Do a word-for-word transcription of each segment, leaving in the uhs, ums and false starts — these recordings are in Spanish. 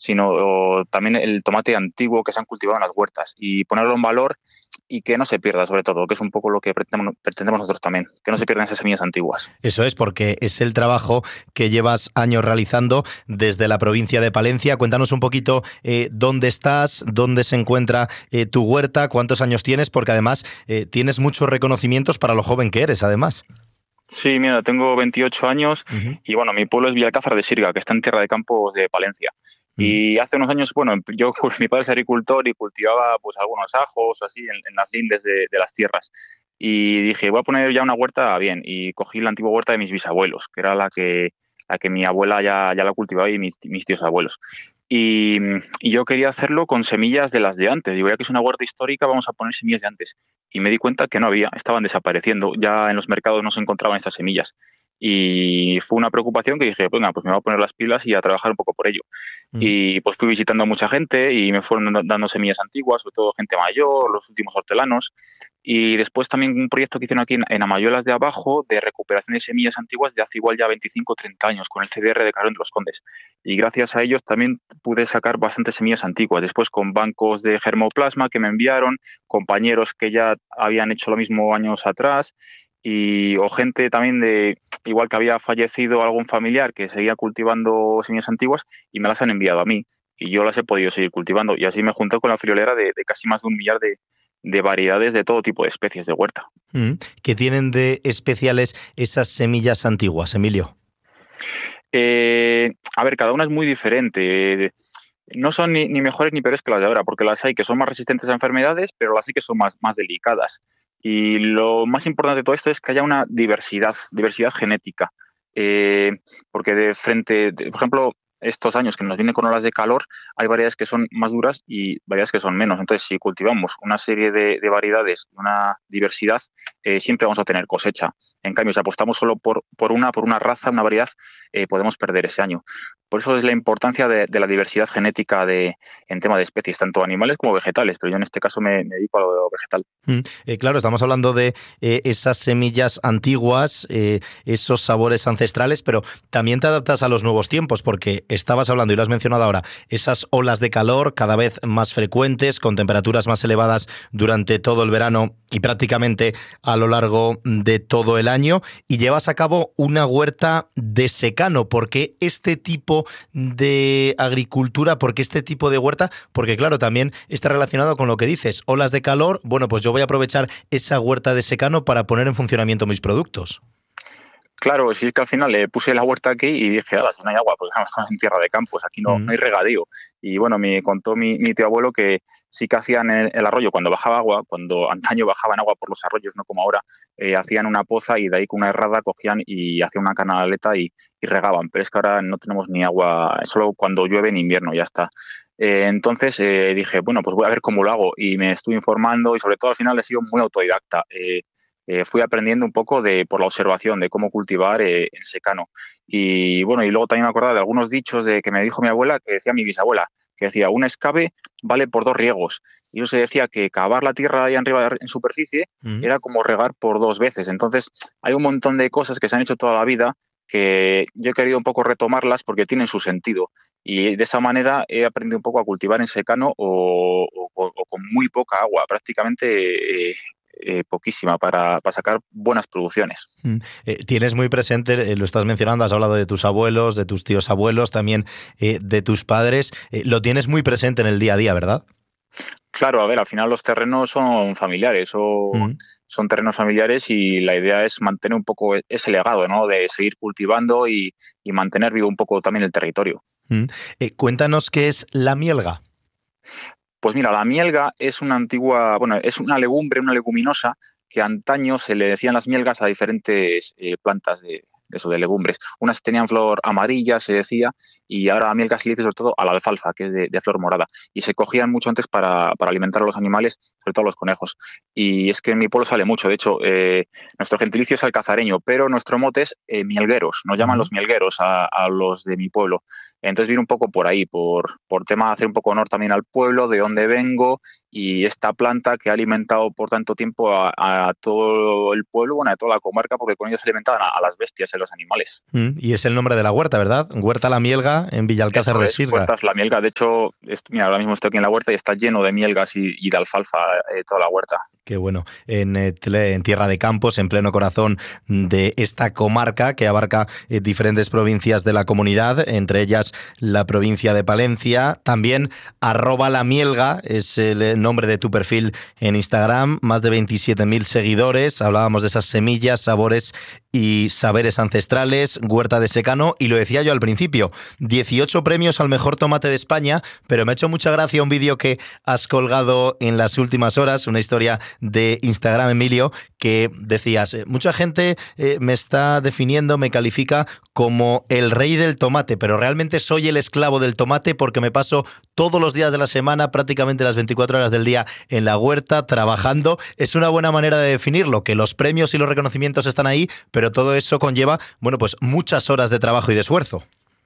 sino también el tomate antiguo que se han cultivado en las huertas y ponerlo en valor y que no se pierda, sobre todo, que es un poco lo que pretendemos, pretendemos nosotros también, que no se pierdan esas semillas antiguas. Eso es, porque es el trabajo que llevas años realizando desde la provincia de Palencia. Cuéntanos un poquito eh, dónde estás, dónde se encuentra eh, tu huerta, cuántos años tienes, porque además eh, tienes muchos reconocimientos para lo joven que eres, además. Sí, mira, tengo veintiocho años Uh-huh. y bueno, mi pueblo es Villalcázar de Sirga, que está en Tierra de Campos de Palencia. Uh-huh. Y hace unos años, bueno, yo, mi padre es agricultor y cultivaba pues algunos ajos así en, en las lindes de, de las tierras. Y dije, voy a poner ya una huerta bien. Y cogí la antigua huerta de mis bisabuelos, que era la que, la que mi abuela ya, ya la cultivaba y mis, mis tíos abuelos. Y, y yo quería hacerlo con semillas de las de antes. Digo, ya que es una huerta histórica, vamos a poner semillas de antes. Y me di cuenta que no había, estaban desapareciendo. Ya en los mercados no se encontraban estas semillas. Y fue una preocupación que dije, venga, pues me voy a poner las pilas y a trabajar un poco por ello. Mm. Y pues fui visitando a mucha gente y me fueron dando semillas antiguas, sobre todo gente mayor, los últimos hortelanos. Y después también un proyecto que hicieron aquí en, en Amayuelas de Abajo de recuperación de semillas antiguas de hace igual ya veinticinco o treinta años con el C D R de Carón de los Condes. Y gracias a ellos también pude sacar bastantes semillas antiguas. Después con bancos de germoplasma que me enviaron, compañeros que ya habían hecho lo mismo años atrás y o gente también de, igual que había fallecido algún familiar que seguía cultivando semillas antiguas y me las han enviado a mí. Y yo las he podido seguir cultivando. Y así me junté con la friolera de, de casi más de un millar de, de variedades de todo tipo de especies de huerta. Mm. ¿Qué tienen de especiales esas semillas antiguas, Emilio? Eh, a ver, cada una es muy diferente. No son ni, ni mejores ni peores que las de ahora, porque las hay que son más resistentes a enfermedades, pero las hay que son más, más delicadas. Y lo más importante de todo esto es que haya una diversidad, diversidad genética. Eh, porque de frente, de, por ejemplo, estos años que nos vienen con olas de calor, hay variedades que son más duras y variedades que son menos. Entonces, si cultivamos una serie de, de variedades, una diversidad, eh, siempre vamos a tener cosecha. En cambio, si apostamos solo por, por una, por una raza, una variedad, eh, podemos perder ese año. Por eso es la importancia de, de la diversidad genética de, en tema de especies, tanto animales como vegetales, pero yo en este caso me, me dedico a lo vegetal. Mm, eh, claro, estamos hablando de eh, esas semillas antiguas, eh, esos sabores ancestrales, pero también te adaptas a los nuevos tiempos, porque estabas hablando, y lo has mencionado ahora, esas olas de calor cada vez más frecuentes, con temperaturas más elevadas durante todo el verano y prácticamente a lo largo de todo el año, y llevas a cabo una huerta de secano. ¿Por qué este tipo de agricultura? ¿Por qué este tipo de huerta? Porque claro, también está relacionado con lo que dices, olas de calor. Bueno, pues yo voy a aprovechar esa huerta de secano para poner en funcionamiento mis productos. Claro, sí, es que al final le puse la huerta aquí y dije, ala, si no hay agua, porque estamos en tierra de campos, aquí no, mm. no hay regadío. Y bueno, me contó mi, mi tío abuelo que sí que hacían el, el arroyo cuando bajaba agua, cuando antaño bajaban agua por los arroyos, no como ahora, eh, hacían una poza y de ahí con una herrada cogían y hacían una canaleta y, y regaban. Pero es que ahora no tenemos ni agua, solo cuando llueve en invierno, ya está. Eh, entonces eh, dije, bueno, pues voy a ver cómo lo hago. Y me estuve informando y sobre todo al final he sido muy autodidacta. Eh, Eh, fui aprendiendo un poco de por la observación de cómo cultivar eh, en secano. Y bueno, y luego también me acordaba de algunos dichos de que me dijo mi abuela, que decía mi bisabuela, que decía, un escabe vale por dos riegos. Y eso se decía que cavar la tierra ahí arriba en superficie uh-huh. era como regar por dos veces. Entonces, hay un montón de cosas que se han hecho toda la vida que yo he querido un poco retomarlas porque tienen su sentido. Y de esa manera he aprendido un poco a cultivar en secano o, o, o con muy poca agua, prácticamente... Eh, Eh, poquísima para, para sacar buenas producciones. Mm. Eh, tienes muy presente, eh, lo estás mencionando, has hablado de tus abuelos, de tus tíos abuelos, también eh, de tus padres, eh, lo tienes muy presente en el día a día, ¿verdad? Claro, a ver, al final los terrenos son familiares, son, mm. son terrenos familiares y la idea es mantener un poco ese legado, ¿no? De seguir cultivando y, y mantener vivo un poco también el territorio. Mm. Eh, cuéntanos qué es la mielga. Pues mira, la mielga es una antigua, bueno, es una legumbre, una leguminosa que antaño se le decían las mielgas a diferentes eh, plantas de, de eso, de legumbres. Unas tenían flor amarilla, se decía, y ahora la mielga se le dice sobre todo a la alfalfa, que es de, de flor morada. Y se cogían mucho antes para, para alimentar a los animales, sobre todo a los conejos. Y es que en mi pueblo sale mucho, de hecho, eh, nuestro gentilicio es alcazareño, pero nuestro mote es eh, mielgueros, nos llaman los mielgueros a, a los de mi pueblo. Entonces viene un poco por ahí, por, por tema de hacer un poco honor también al pueblo, de dónde vengo, y esta planta que ha alimentado por tanto tiempo a, a todo el pueblo, bueno, a toda la comarca, porque con ellos se alimentaban a, a las bestias, el los animales. Mm, y es el nombre de la huerta, ¿verdad? Huerta La Mielga en Villalcázar de Sirga. Huertas La Mielga. De hecho, es, mira, ahora mismo estoy aquí en la huerta y está lleno de mielgas y, y de alfalfa eh, toda la huerta. Qué bueno. En, eh, en Tierra de Campos, en pleno corazón de esta comarca que abarca eh, diferentes provincias de la comunidad, entre ellas la provincia de Palencia. También arroba La Mielga es el nombre de tu perfil en Instagram. Más de veintisiete mil seguidores. Hablábamos de esas semillas, sabores y saberes ancestrales, huerta de secano, y lo decía yo al principio, dieciocho premios al mejor tomate de España, pero me ha hecho mucha gracia un vídeo que has colgado en las últimas horas, una historia de Instagram, Emilio, que decías, mucha gente eh, me está definiendo, me califica como el rey del tomate, pero realmente soy el esclavo del tomate porque me paso todos los días de la semana, prácticamente las veinticuatro horas del día en la huerta, trabajando. Es una buena manera de definirlo, que los premios y los reconocimientos están ahí, pero todo eso conlleva, bueno, pues muchas horas de trabajo y de esfuerzo.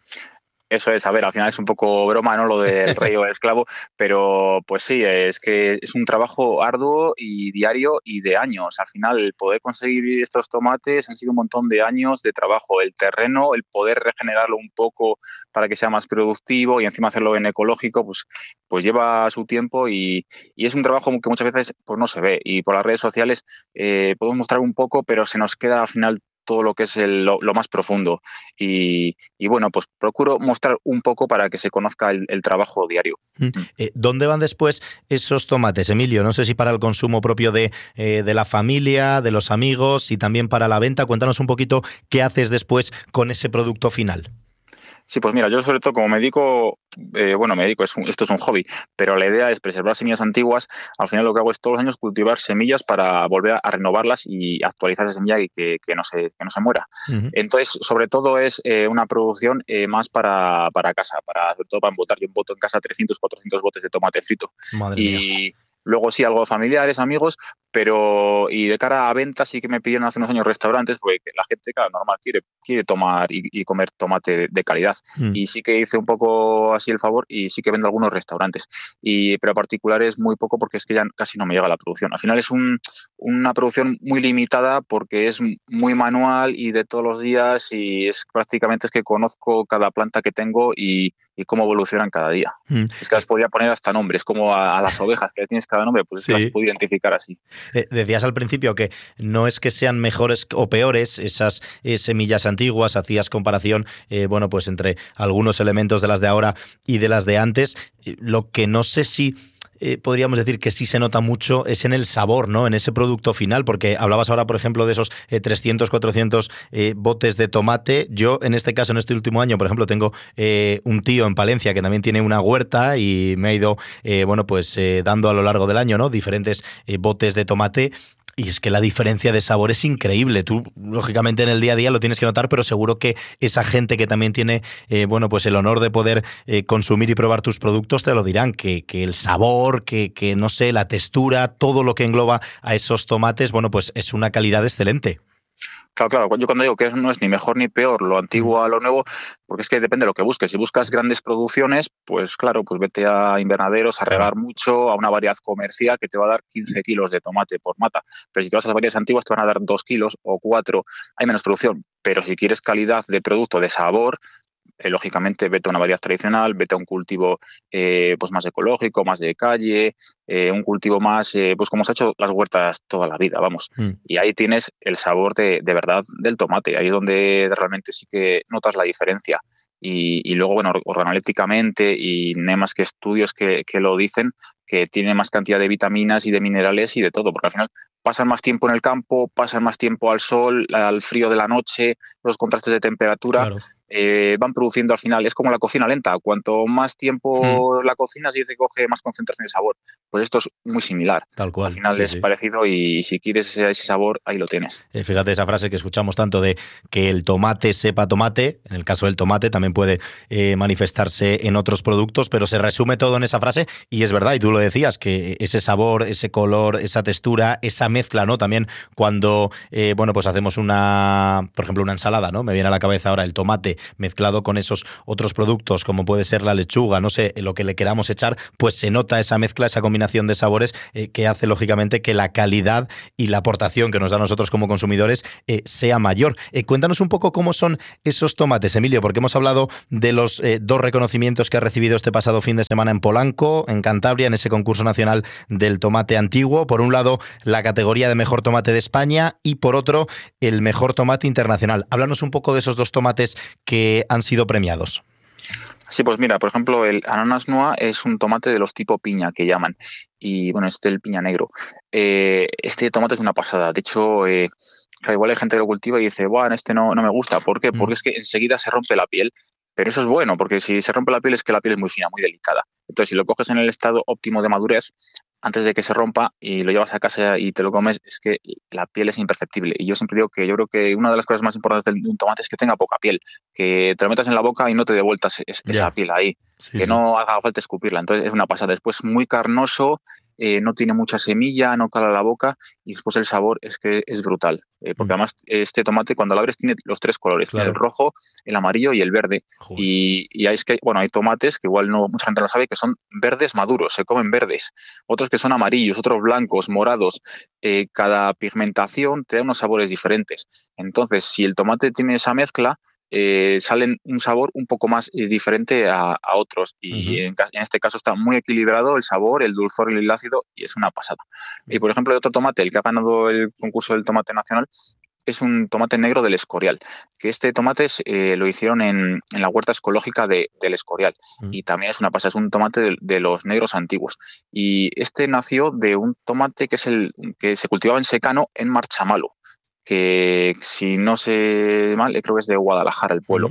Eso es, a ver, al final es un poco broma, ¿no? Lo del rey o el esclavo, pero pues sí, es que es un trabajo arduo y diario y de años. Al final, el poder conseguir estos tomates han sido un montón de años de trabajo. El terreno, el poder regenerarlo un poco para que sea más productivo y encima hacerlo en ecológico, pues, pues lleva su tiempo y, y es un trabajo que muchas veces pues no se ve. Y por las redes sociales eh, podemos mostrar un poco, pero se nos queda al final todo lo que es el, lo, lo más profundo. Y, y bueno, pues procuro mostrar un poco para que se conozca el, el trabajo diario. Mm. Eh, ¿Dónde van después esos tomates, Emilio? No sé si para el consumo propio de, eh, de la familia, de los amigos y también para la venta. Cuéntanos un poquito qué haces después con ese producto final. Sí, pues mira, yo sobre todo como me dedico, eh, bueno, me dedico, es un, esto es un hobby, pero la idea es preservar semillas antiguas. Al final lo que hago es todos los años cultivar semillas para volver a renovarlas y actualizar esa semilla y que, que, no, se, que no se muera. Uh-huh. Entonces, sobre todo es eh, una producción eh, más para, para casa, para, sobre todo para embotar. Yo emboto en casa trescientos, cuatrocientos botes de tomate frito. Madre y mía. Luego sí, algo de familiares, amigos, pero y de cara a venta sí que me pidieron hace unos años restaurantes, porque la gente, claro, normal, quiere, quiere tomar y, y comer tomate de, de calidad. Mm. Y sí que hice un poco así el favor y sí que vendo algunos restaurantes. Y, pero a particulares muy poco porque es que ya casi no me llega la producción. Al final es un, una producción muy limitada porque es muy manual y de todos los días y es prácticamente es que conozco cada planta que tengo y, y cómo evolucionan cada día. Mm. Es que las podría poner hasta nombres, como a, a las ovejas que tienes cada nombre, pues sí. Las puedo identificar así. Eh, decías al principio que no es que sean mejores o peores esas eh, semillas antiguas, hacías comparación, eh, bueno, pues entre algunos elementos de las de ahora y de las de antes. Eh, lo que no sé si Eh, podríamos decir que sí se nota mucho es en el sabor, ¿no? En ese producto final, porque hablabas ahora, por ejemplo, de esos eh, trescientos, cuatrocientos eh, botes de tomate. Yo, en este caso, en este último año, por ejemplo, tengo eh, un tío en Palencia que también tiene una huerta y me ha ido, eh, bueno, pues eh, dando a lo largo del año, ¿no? Diferentes eh, botes de tomate. Y es que la diferencia de sabor es increíble. Tú, lógicamente, en el día a día lo tienes que notar, pero seguro que esa gente que también tiene, eh, bueno, pues el honor de poder eh, consumir y probar tus productos te lo dirán, que, que el sabor, que, que, no sé, la textura, todo lo que engloba a esos tomates, bueno, pues es una calidad excelente. Claro, claro. Yo cuando digo que no es ni mejor ni peor lo antiguo a lo nuevo, porque es que depende de lo que busques. Si buscas grandes producciones, pues claro, pues vete a invernaderos, a regar mucho, a una variedad comercial que te va a dar quince kilos de tomate por mata. Pero si te vas a las variedades antiguas te van a dar dos kilos o cuatro. Hay menos producción. Pero si quieres calidad de producto, de sabor, Eh, lógicamente vete a una variedad tradicional, vete a un cultivo eh, pues más ecológico, más de calle, eh, un cultivo más, eh, pues como se ha hecho las huertas toda la vida, vamos. Mm. Y ahí tienes el sabor de, de verdad del tomate, ahí es donde realmente sí que notas la diferencia. Y, y luego, bueno, organolépticamente y no hay más que estudios que, que lo dicen, que tiene más cantidad de vitaminas y de minerales y de todo, porque al final pasan más tiempo en el campo, pasan más tiempo al sol, al frío de la noche, los contrastes de temperatura. Claro. Eh, van produciendo al final, es como la cocina lenta, cuanto más tiempo mm. la cocinas y se coge más concentración de sabor, pues esto es muy similar. Tal cual. Al final sí, es sí. parecido y si quieres ese, ese sabor, ahí lo tienes. Eh, fíjate esa frase que escuchamos tanto de que el tomate sepa tomate, en el caso del tomate también puede eh, manifestarse en otros productos, pero se resume todo en esa frase y es verdad, y tú lo decías, que ese sabor, ese color, esa textura, esa mezcla, ¿no? También cuando, eh, bueno, pues hacemos una, por ejemplo, una ensalada, ¿no? Me viene a la cabeza ahora el tomate mezclado con esos otros productos, como puede ser la lechuga, no sé, lo que le queramos echar, pues se nota esa mezcla, esa combinación de sabores eh, que hace, lógicamente, que la calidad y la aportación que nos da a nosotros como consumidores eh, sea mayor. Eh, cuéntanos un poco cómo son esos tomates, Emilio, porque hemos hablado de los eh, dos reconocimientos que ha recibido este pasado fin de semana en Polanco, en Cantabria, en ese concurso nacional del tomate antiguo. Por un lado, la categoría de mejor tomate de España y por otro, el mejor tomate internacional. Háblanos un poco de esos dos tomates que han sido premiados. Sí, pues mira, por ejemplo, el ananas noa es un tomate de los tipo piña que llaman. Y bueno, este es el piña negro. Eh, este tomate es una pasada. De hecho, eh, claro, igual hay gente que lo cultiva y dice, bueno, este no, no me gusta. ¿Por qué? Porque es que enseguida se rompe la piel. Pero eso es bueno, porque si se rompe la piel es que la piel es muy fina, muy delicada. Entonces, si lo coges en el estado óptimo de madurez, antes de que se rompa y lo llevas a casa y te lo comes, es que la piel es imperceptible. Y yo siempre digo que yo creo que una de las cosas más importantes de un tomate es que tenga poca piel, que te lo metas en la boca y no te dé vueltas es, esa Ya. piel ahí, Sí, que sí. no haga falta escupirla. Entonces es una pasada. Después muy carnoso, eh, no tiene mucha semilla, no cala la boca y después el sabor es que es brutal. Eh, porque Mm, además este tomate cuando lo abres tiene los tres colores, tiene el claro. rojo, el amarillo y el verde. Joder. Y, y hay, es que, bueno, hay tomates que igual no mucha gente no sabe que son verdes maduros, se comen verdes. Otros que son amarillos, otros blancos, morados. Eh, cada pigmentación te da unos sabores diferentes. Entonces, si el tomate tiene esa mezcla, eh, salen un sabor un poco más eh, diferente a, a otros. Y Ujú. en, en este caso está muy equilibrado el sabor, el dulzor y el ácido, y es una pasada. Y por ejemplo, el otro tomate, el que ha ganado el concurso del tomate nacional, es un tomate negro del Escorial, que este tomate es, eh, lo hicieron en, en la huerta ecológica de, del Escorial Mm. y también es una pasada, es un tomate de, de los negros antiguos. Y este nació de un tomate que, es el, que se cultivaba en secano en Marchamalo, que si no sé mal, creo que es de Guadalajara el pueblo. Mm.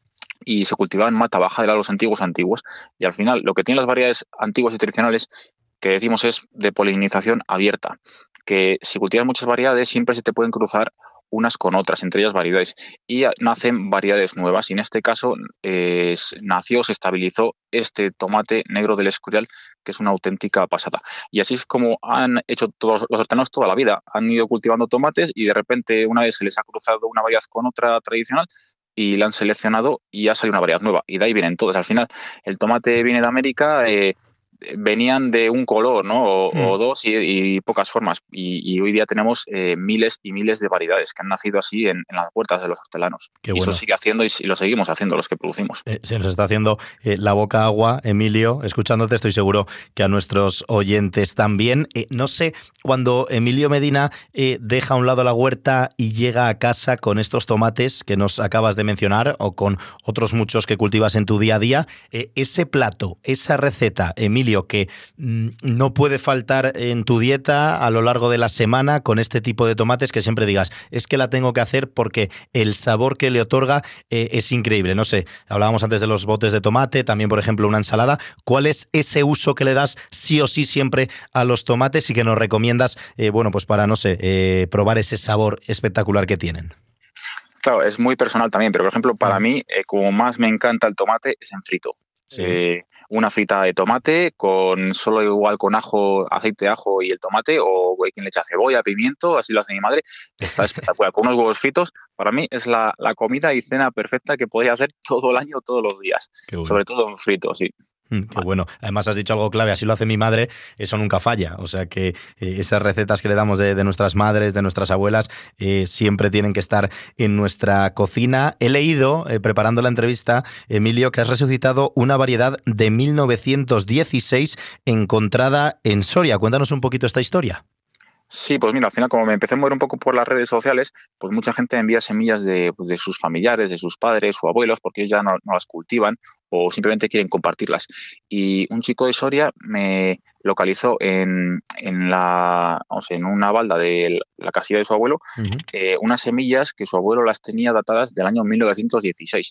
Y se cultivaba en mata baja, eran los antiguos antiguos. Y al final, lo que tienen las variedades antiguas y tradicionales, que decimos es de polinización abierta, que si cultivas muchas variedades siempre se te pueden cruzar unas con otras, entre ellas variedades, y nacen variedades nuevas, y en este caso eh, nació, se estabilizó este tomate negro del Escorial, que es una auténtica pasada. Y así es como han hecho todos los hortelanos toda la vida, han ido cultivando tomates y de repente una vez se les ha cruzado una variedad con otra tradicional, y la han seleccionado y ha salido una variedad nueva, y de ahí vienen todos. Al final, el tomate viene de América, eh, venían de un color, ¿no? O, Mm. o dos y, y pocas formas. Y, y hoy día tenemos eh, miles y miles de variedades que han nacido así en, en las huertas de los hortelanos. Qué Y eso bueno. sigue haciendo y, y lo seguimos haciendo los que producimos. Eh, se nos está haciendo eh, la boca agua, Emilio. Escuchándote, estoy seguro que a nuestros oyentes también. Eh, no sé, cuando Emilio Medina eh, deja a un lado la huerta y llega a casa con estos tomates que nos acabas de mencionar o con otros muchos que cultivas en tu día a día, eh, ese plato, esa receta, Emilio, que mm, no puede faltar en tu dieta a lo largo de la semana con este tipo de tomates, que siempre digas, es que la tengo que hacer porque el sabor que le otorga eh, es increíble. No sé, hablábamos antes de los botes de tomate, también, por ejemplo, una ensalada. ¿Cuál es ese uso que le das sí o sí siempre a los tomates y que nos recomiendas, eh, bueno, pues para, no sé, eh, probar ese sabor espectacular que tienen? Claro, es muy personal también, pero por ejemplo, para Mm. mí, eh, como más me encanta el tomate, es en frito. Sí. Eh, una frita de tomate con solo igual con ajo, aceite, ajo y el tomate, o hay quien le echa cebolla, pimiento, así lo hace mi madre, está espectacular. Con unos huevos fritos, para mí es la, la comida y cena perfecta que podría hacer todo el año, todos los días, Qué bueno. sobre todo en fritos, sí. Mm, Qué bueno. Además has dicho algo clave, así lo hace mi madre, eso nunca falla. O sea que eh, esas recetas que le damos de, de nuestras madres, de nuestras abuelas, eh, siempre tienen que estar en nuestra cocina. He leído, eh, preparando la entrevista, Emilio, que has resucitado una variedad de mil novecientos dieciséis encontrada en Soria. Cuéntanos un poquito esta historia. Sí, pues mira, al final como me empecé a mover un poco por las redes sociales, pues mucha gente envía semillas de, pues de sus familiares, de sus padres o abuelos, porque ellos ya no, no las cultivan o simplemente quieren compartirlas. Y un chico de Soria me localizó en, en, la, o sea, en una balda de la casilla de su abuelo Uh-huh. eh, unas semillas que su abuelo las tenía datadas del año mil novecientos dieciséis.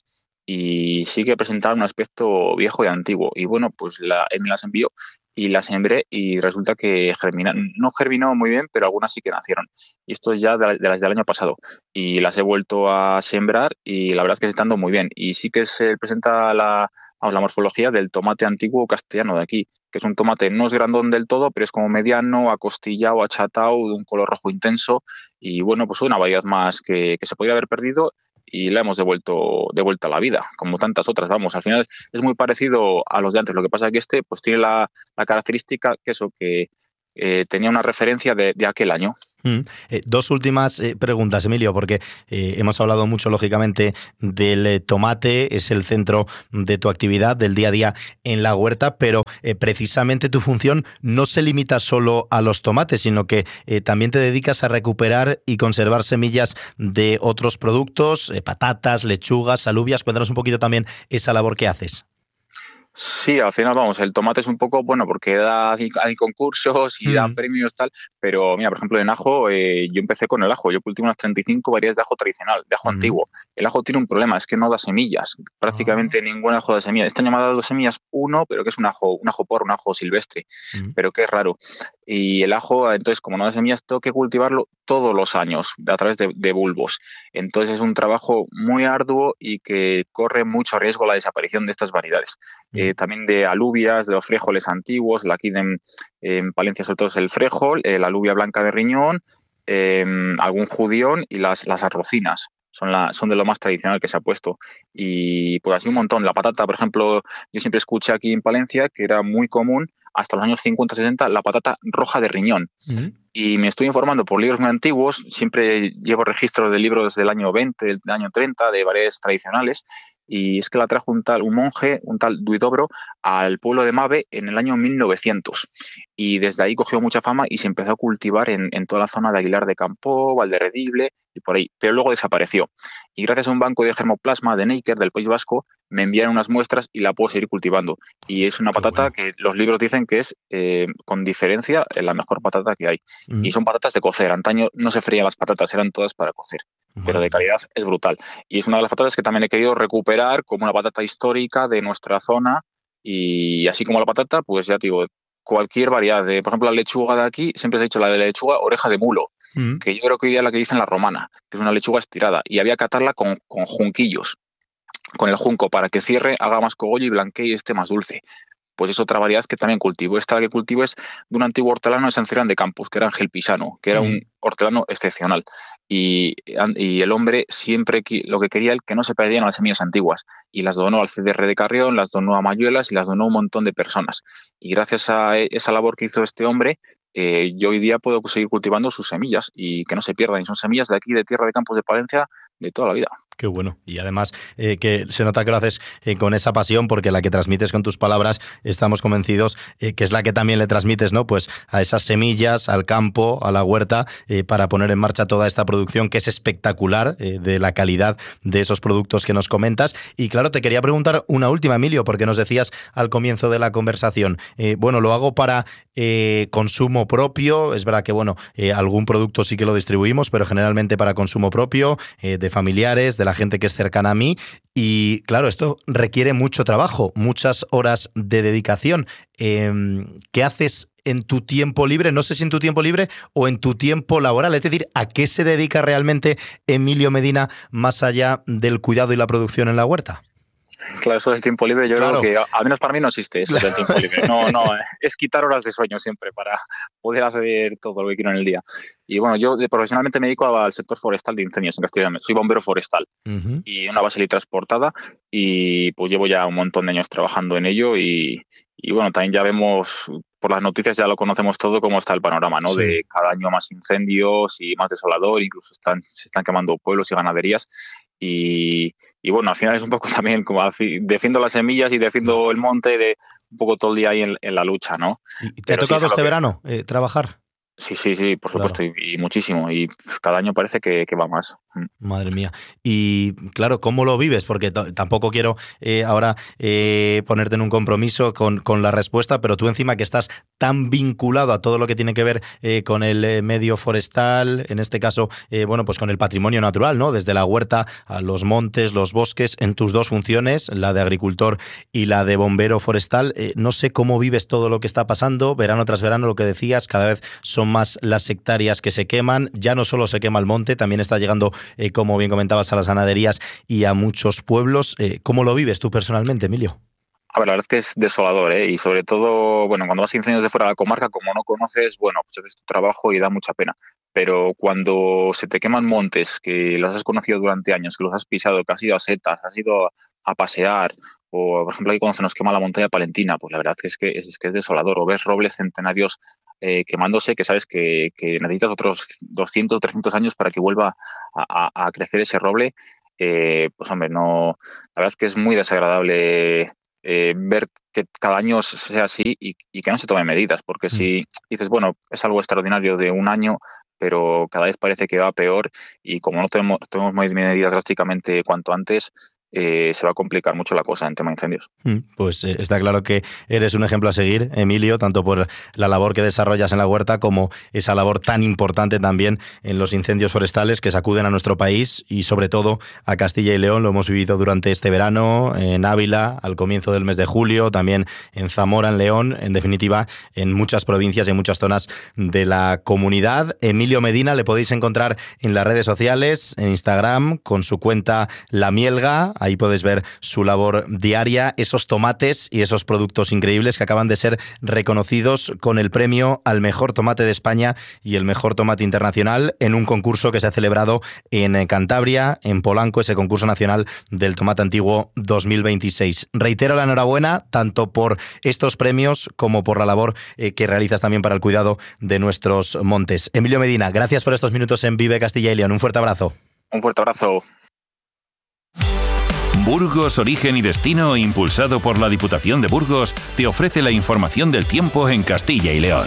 Y sí que presentaban un aspecto viejo y antiguo. Y bueno, pues la, él me las envió y las sembré y resulta que germinan, no germinó muy bien, pero algunas sí que nacieron. Y esto es ya de, de las del año pasado. Y las he vuelto a sembrar y la verdad es que se están dando muy bien. Y sí que se presenta la, la morfología del tomate antiguo castellano de aquí, que es un tomate, no es grandón del todo, pero es como mediano, acostillado, achatado, de un color rojo intenso. Y bueno, pues una variedad más que, que se podría haber perdido y la hemos devuelto, devuelto a la vida, como tantas otras. Vamos, al final es muy parecido a los de antes. Lo que pasa es que este pues tiene la, la característica que eso, que eh, tenía una referencia de, de aquel año. Mm. Eh, dos últimas eh, preguntas, Emilio, porque eh, hemos hablado mucho, lógicamente, del eh, tomate, es el centro de tu actividad, del día a día en la huerta, pero eh, precisamente tu función no se limita solo a los tomates, sino que eh, también te dedicas a recuperar y conservar semillas de otros productos, eh, patatas, lechugas, alubias. Cuéntanos un poquito también esa labor que haces. Sí, al final, vamos, el tomate es un poco, bueno, porque da, hay concursos y da Mm. premios tal, pero mira, por ejemplo, en ajo, eh, yo empecé con el ajo, yo cultivo unas treinta y cinco variedades de ajo tradicional, de ajo Mm. antiguo. El ajo tiene un problema, es que no da semillas, prácticamente Ah. ningún ajo da semillas. Este año me ha dado semillas uno, pero que es un ajo, un ajo porro, un ajo silvestre, Mm. pero que es raro. Y el ajo, entonces, como no da semillas, tengo que cultivarlo todos los años, a través de, de bulbos. Entonces es un trabajo muy arduo y que corre mucho riesgo la desaparición de estas variedades. Mm. Eh, también de alubias, de los frijoles antiguos, aquí en, en Palencia sobre todo es el frijol, eh, la alubia blanca de riñón, eh, algún judión y las, las arrocinas. Son, la, son de lo más tradicional que se ha puesto. Y pues así un montón. La patata, por ejemplo, yo siempre escuché aquí en Palencia que era muy común, hasta los años cincuenta sesenta, la patata roja de riñón. Mm. Y me estoy informando por libros muy antiguos, siempre llevo registros de libros del año veinte, del año treinta, de variedades tradicionales, y es que la trajo un tal, un monje, un tal Duidobro, al pueblo de Mave en el año mil novecientos. Y desde ahí cogió mucha fama y se empezó a cultivar en, en toda la zona de Aguilar de Campoo, Valderredible y por ahí, pero luego desapareció. Y gracias a un banco de germoplasma de Neiker, del País Vasco, me enviaron unas muestras y la puedo seguir cultivando. Y es una Qué patata bueno. que los libros dicen que es, eh, con diferencia, la mejor patata que hay. Mm. Y son patatas de cocer. Antaño no se frían las patatas, eran todas para cocer. Pero Madre de mía. calidad es brutal. Y es una de las patatas que también he querido recuperar como una patata histórica de nuestra zona. Y así como la patata, pues ya te digo, cualquier variedad. De, por ejemplo, la lechuga de aquí, siempre se ha dicho la de lechuga oreja de mulo, Mm. que yo creo que hoy día es la que dicen la romana, que es una lechuga estirada. Y había que atarla con, con junquillos, con el junco, para que cierre, haga más cogollo y blanquee y esté más dulce. Pues es otra variedad que también cultivo. Esta que cultivo es de un antiguo hortelano de San Cebrián de Campos, que era Ángel Pisano, que era Mm. un hortelano excepcional. Y, y el hombre siempre lo que quería, el que no se perdieran las semillas antiguas. Y las donó al C D R de Carrión, las donó a Mayuelas y las donó a un montón de personas. Y gracias a esa labor que hizo este hombre, eh, yo hoy día puedo seguir cultivando sus semillas y que no se pierdan. Y son semillas de aquí, de Tierra de Campos de Palencia, de toda la vida. Qué bueno. Y además eh, que se nota que lo haces eh, con esa pasión, porque la que transmites con tus palabras, estamos convencidos eh, que es la que también le transmites, ¿no? Pues a esas semillas, al campo, a la huerta, eh, para poner en marcha toda esta producción que es espectacular, eh, de la calidad de esos productos que nos comentas. Y claro, te quería preguntar una última, Emilio, porque nos decías al comienzo de la conversación, eh, bueno, lo hago para eh, consumo propio. Es verdad que, bueno, eh, algún producto sí que lo distribuimos, pero generalmente para consumo propio, eh, de familiares, de la gente que es cercana a mí. Y claro, esto requiere mucho trabajo, muchas horas de dedicación. Eh, ¿Qué haces en tu tiempo libre? No sé si en tu tiempo libre o en tu tiempo laboral. Es decir, ¿a qué se dedica realmente Emilio Medina más allá del cuidado y la producción en la huerta? Claro, eso del tiempo libre yo Claro. creo que, al menos para mí, no existe eso del tiempo libre. No, no, es quitar horas de sueño siempre para poder hacer todo lo que quiero en el día. Y bueno, yo profesionalmente me dedico al sector forestal de incendios en Castilla y León. Soy bombero forestal. Uh-huh. Y una base transportada, y pues llevo ya un montón de años trabajando en ello y, y bueno, también ya vemos por las noticias, ya lo conocemos todo, cómo está el panorama, ¿no? Sí. De cada año más incendios y más desolador, incluso están, se están quemando pueblos y ganaderías. Y, y bueno, al final es un poco también como defiendo las semillas y defiendo el monte, de un poco todo el día ahí en, en la lucha, ¿no? ¿Y te Pero ha tocado sí, este que... verano eh, trabajar? Sí, sí, sí, por supuesto, Claro. y, y muchísimo. Y cada año parece que, que va más. Madre mía. Y claro, ¿cómo lo vives? Porque t- tampoco quiero eh, ahora eh, ponerte en un compromiso con, con la respuesta, pero tú encima que estás tan vinculado a todo lo que tiene que ver eh, con el eh, medio forestal, en este caso, eh, bueno, pues con el patrimonio natural, ¿no? Desde la huerta a los montes, los bosques, en tus dos funciones, la de agricultor y la de bombero forestal. Eh, no sé cómo vives todo lo que está pasando, verano tras verano, lo que decías, cada vez son más las hectáreas que se queman. Ya no solo se quema el monte, también está llegando, eh, como bien comentabas, a las ganaderías y a muchos pueblos. Eh, ¿Cómo lo vives tú personalmente, Emilio? A ver, la verdad es que es desolador, ¿eh? Y sobre todo, bueno, cuando vas a incendios de fuera de la comarca, como no conoces, bueno, pues haces tu trabajo y da mucha pena. pero cuando se te queman montes, que los has conocido durante años, que los has pisado, que has ido a setas, has ido a pasear, o por ejemplo aquí cuando se nos quema la montaña palentina, pues la verdad es que es, es, que es desolador. O ves robles centenarios eh, quemándose, que sabes que, que necesitas otros doscientos, trescientos años para que vuelva a, a, a crecer ese roble. Eh, pues hombre, no, la verdad es que es muy desagradable eh, ver que cada año sea así y, y que no se tomen medidas, porque si dices, bueno, es algo extraordinario de un año, pero cada vez parece que va peor, y como no tenemos, tenemos medidas drásticamente cuanto antes, Eh, se va a complicar mucho la cosa en tema de incendios. Pues eh, está claro que eres un ejemplo a seguir, Emilio, tanto por la labor que desarrollas en la huerta como esa labor tan importante también en los incendios forestales que sacuden a nuestro país y sobre todo a Castilla y León. Lo hemos vivido durante este verano en Ávila, al comienzo del mes de julio, también en Zamora, en León, en definitiva en muchas provincias y en muchas zonas de la comunidad. Emilio Medina le podéis encontrar en las redes sociales, en Instagram, con su cuenta La Mielga. Ahí podéis ver su labor diaria, esos tomates y esos productos increíbles que acaban de ser reconocidos con el premio al mejor tomate de España y el mejor tomate internacional en un concurso que se ha celebrado en Cantabria, en Polanco, ese concurso nacional del tomate antiguo dos mil veintiséis. Reitero la enhorabuena tanto por estos premios como por la labor eh, que realizas también para el cuidado de nuestros montes. Emilio Medina, gracias por estos minutos en Vive Castilla y León. Un fuerte abrazo. Un fuerte abrazo. Burgos, origen y destino, impulsado por la Diputación de Burgos, te ofrece la información del tiempo en Castilla y León.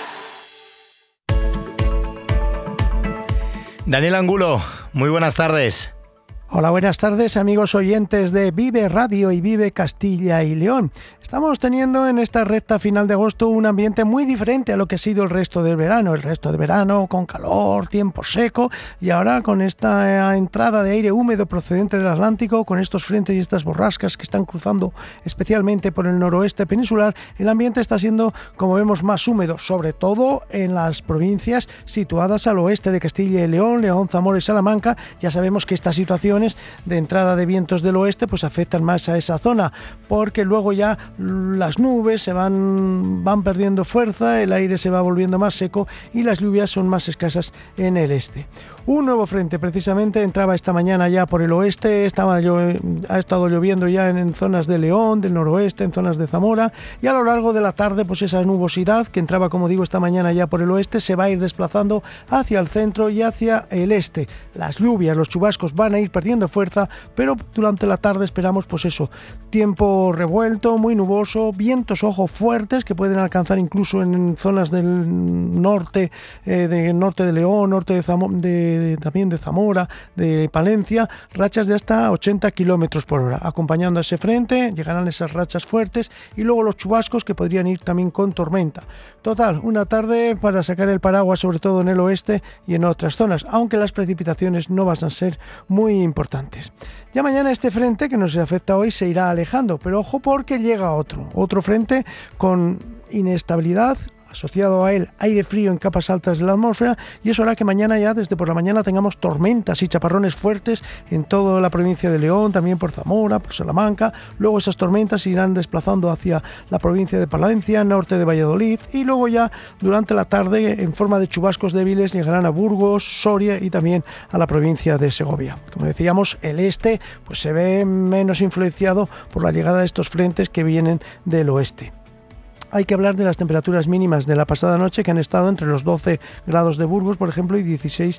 Daniel Angulo, muy buenas tardes. Hola, buenas tardes, amigos oyentes de Vive Radio y Vive Castilla y León. Estamos teniendo en esta recta final de agosto un ambiente muy diferente a lo que ha sido el resto del verano. El resto del verano con calor, tiempo seco, y ahora con esta entrada de aire húmedo procedente del Atlántico, con estos frentes y estas borrascas que están cruzando especialmente por el noroeste peninsular, el ambiente está siendo, como vemos, más húmedo, sobre todo en las provincias situadas al oeste de Castilla y León, León, Zamora y Salamanca. Ya sabemos que estas situaciones de entrada de vientos del oeste pues afectan más a esa zona, porque luego ya las nubes se van, van perdiendo fuerza, el aire se va volviendo más seco y las lluvias son más escasas en el este. Un nuevo frente precisamente entraba esta mañana ya por el oeste, estaba llo- ha estado lloviendo ya en, en zonas de León, del noroeste, en zonas de Zamora, y a lo largo de la tarde pues esa nubosidad que entraba, como digo, esta mañana ya por el oeste se va a ir desplazando hacia el centro y hacia el este. Las lluvias, los chubascos van a ir perdiendo fuerza, pero durante la tarde esperamos pues eso, tiempo revuelto, muy nuboso, vientos, ojo, fuertes que pueden alcanzar incluso en zonas del norte, eh, de norte de León, norte de, Zamo- de De, también de Zamora, de Palencia, rachas de hasta ochenta kilómetros por hora. Acompañando a ese frente llegarán esas rachas fuertes y luego los chubascos que podrían ir también con tormenta. Total, una tarde para sacar el paraguas, sobre todo en el oeste y en otras zonas, aunque las precipitaciones no van a ser muy importantes. Ya mañana este frente que nos afecta hoy se irá alejando, pero ojo porque llega otro, otro frente con inestabilidad, asociado a él aire frío en capas altas de la atmósfera, y eso hará que mañana ya desde por la mañana tengamos tormentas y chaparrones fuertes en toda la provincia de León, también por Zamora, por Salamanca. Luego esas tormentas se irán desplazando hacia la provincia de Palencia, norte de Valladolid, y luego ya durante la tarde en forma de chubascos débiles llegarán a Burgos, Soria y también a la provincia de Segovia. Como decíamos, el este pues se ve menos influenciado por la llegada de estos frentes que vienen del oeste. Hay que hablar de las temperaturas mínimas de la pasada noche, que han estado entre los doce grados de Burgos, por ejemplo, y dieciséis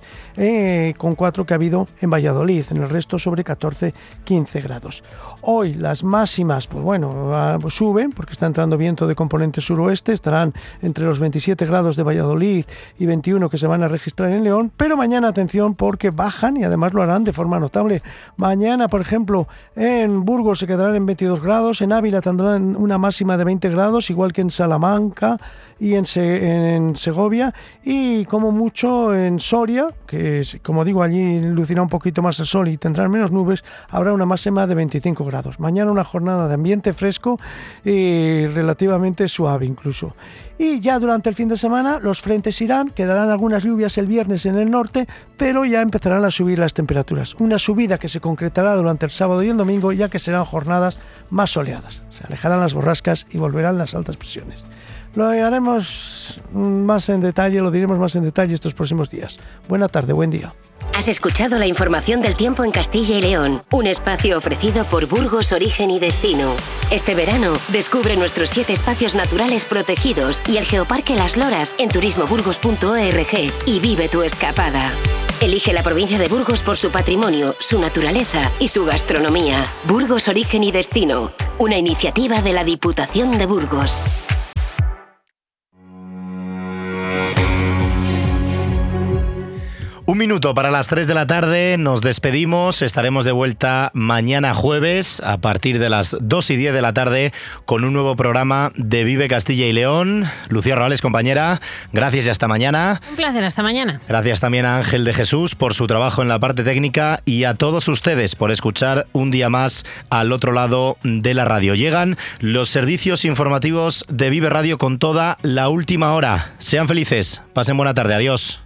con cuatro eh, que ha habido en Valladolid. En el resto sobre catorce quince grados. Hoy las máximas, pues bueno, pues suben porque está entrando viento de componente suroeste. Estarán entre los veintisiete grados de Valladolid y veintiuno que se van a registrar en León. Pero mañana, atención, porque bajan y además lo harán de forma notable. Mañana, por ejemplo, en Burgos se quedarán en veintidós grados. En Ávila tendrán una máxima de veinte grados, igual que en Salamanca y en, Se- en Segovia, y como mucho en Soria, que es, como digo, allí lucirá un poquito más el sol y tendrán menos nubes, habrá una máxima de veinticinco grados. Mañana una jornada de ambiente fresco y relativamente suave incluso. Y ya durante el fin de semana los frentes irán, quedarán algunas lluvias el viernes en el norte, pero ya empezarán a subir las temperaturas. Una subida que se concretará durante el sábado y el domingo, ya que serán jornadas más soleadas. Se alejarán las borrascas y volverán las altas presiones. inversiones. Lo haremos más en detalle, lo diremos más en detalle estos próximos días. Buena tarde, buen día. Has escuchado la información del tiempo en Castilla y León, un espacio ofrecido por Burgos Origen y Destino. Este verano, descubre nuestros siete espacios naturales protegidos y el Geoparque Las Loras en turismo burgos punto org y vive tu escapada. Elige la provincia de Burgos por su patrimonio, su naturaleza y su gastronomía. Burgos Origen y Destino, una iniciativa de la Diputación de Burgos. Un minuto para las tres de la tarde, nos despedimos, estaremos de vuelta mañana jueves a partir de las dos y diez de la tarde con un nuevo programa de Vive Castilla y León. Lucía Rorales, compañera, gracias y hasta mañana. Un placer, hasta mañana. Gracias también a Ángel de Jesús por su trabajo en la parte técnica y a todos ustedes por escuchar un día más al otro lado de la radio. Llegan los servicios informativos de Vive Radio con toda la última hora. Sean felices, pasen buena tarde, adiós.